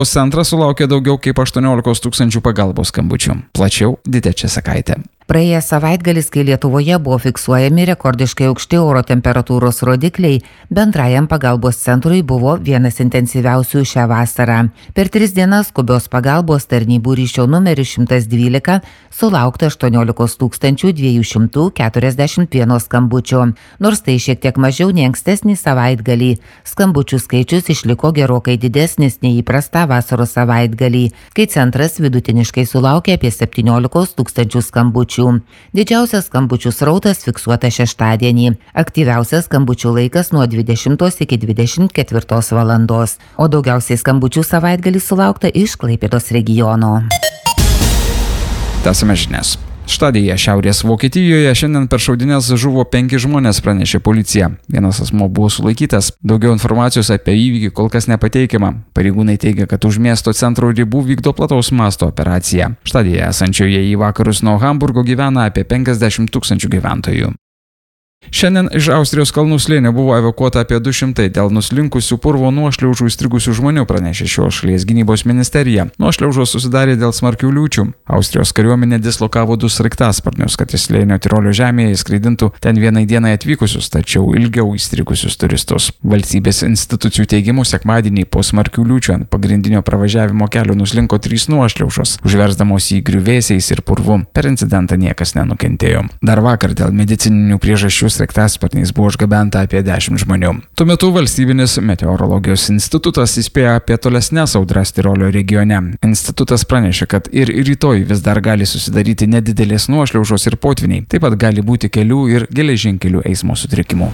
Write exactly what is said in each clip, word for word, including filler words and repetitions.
Centras sulaukė daugiau kaip aštuoniolika tūkstančių pagalbos skambučių. Plačiau Ditė Česakaitė. Praėjęs savaitgalis, kai Lietuvoje buvo fiksuojami rekordiškai aukšti oro temperatūros rodikliai, bendrajam pagalbos centrui buvo vienas intensyviausių šią vasarą. Per tris dienas skubios pagalbos tarnybų ryšio numeris šimtas dvylika sulaukta aštuoniolika tūkstančių dviejų šimtų keturiasdešimt vienas skambučio, nors tai šiek tiek mažiau nei ankstesnį savaitgalį. Skambučių skaičius išliko gerokai didesnis nei įprasta vasaros savaitgalį, kai centras vidutiniškai sulaukė apie septyniolika tūkstančių skambučių. Didžiausias skambučių srautas fiksuotas šeštadienį. Aktyviausias skambučių laikas nuo dvidešimtos iki dvidešimt ketvirtos valandos, o daugiausiai skambučių savaitgalį sulaukta iš Klaipėdos regiono. Tęsiame žinias. Štadėje Šiaurės Vokietijoje šiandien per šaudynės žuvo penki žmonės, pranešė policija. Vienas asmuo buvo sulaikytas. Daugiau informacijos apie įvykį kol kas nepateikiama. Pareigūnai teigia, kad už miesto centro ribų vykdo plataus masto operaciją. Štadėje esančioje į vakarus nuo Hamburgo gyvena apie penkiasdešimt tūkstančių gyventojų. Šiandien iš Austrijos kalnų slėnio buvo evakuota apie du šimtai dėl nuslinkusių purvo nuošliaužų įstrigusių žmonių, pranešė šios šalies gynybos ministerija. Nuošliaužos susidarė dėl smarkių liūčių. Austrijos kariuomenė dislokavo du sraigtasparnius, kad iš slėnio Tirolio žemėje įskraidintų ten vienai dienai atvykusius, tačiau ilgiau įstrigusius turistus. Valstybės institucijų teigimu sekmadienį po smarkių liūčių ant pagrindinio pravažiavimo kelio nuslinko trys nuošliaužos, užversdamos jį griuvėsiais ir purvu. Per incidentą niekas nenukentėjo. Dar vakar dėl medicininių priežasčių sraigtasparniais buvo išgabenta apie dešimt žmonių. Tuo metu valstybinis meteorologijos institutas įspėja apie tolesnes audras Tirolio regione. Institutas pranešė, kad ir rytoj vis dar gali susidaryti nedidelės nuošliaužos ir potviniai. Taip pat gali būti kelių ir geležinkelių eismo sutrikimų.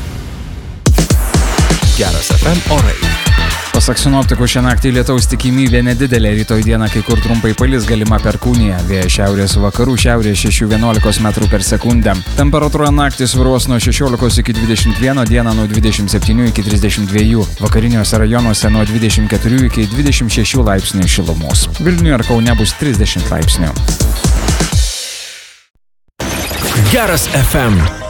Geras F M orai. Pasak sinoptikų, šią naktį lietaus tikimybė nedidelė, rytoj dieną kai kur trumpai palis galima perkūnija, vėjas šiaurės vakarų šiaurės šeši vienuolika metrų per sekundę. Temperatūra naktį svyruos nuo šešiolikos iki dvidešimt vieno, dieną nuo dvidešimt septynių iki trisdešimt dviejų, vakariniuose rajonuose nuo dvidešimt keturių iki dvidešimt šešių laipsnių šilumos. Vilniuje ir Kaune bus trisdešimt laipsnių. Geras F M.